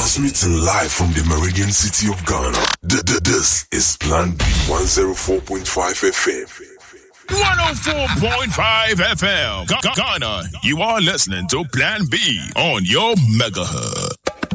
Transmitting live from the Meridian City of Ghana. This is Plan B 104.5 FM. 104.5 FM. Ghana, you are listening to Plan B on your megahertz.